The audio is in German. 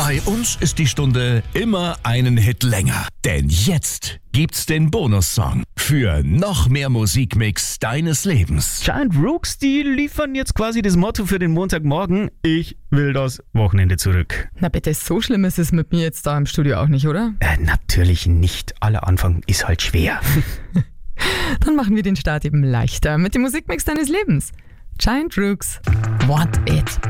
Bei uns ist die Stunde immer einen Hit länger. Denn jetzt gibt's den Bonussong für noch mehr Musikmix deines Lebens. Giant Rooks, die liefern jetzt quasi das Motto für den Montagmorgen. Ich will das Wochenende zurück. Na bitte, so schlimm ist es mit mir jetzt da im Studio auch nicht, oder? Natürlich nicht. Aller Anfang ist halt schwer. Dann machen wir den Start eben leichter mit dem Musikmix deines Lebens. Giant Rooks, Want It.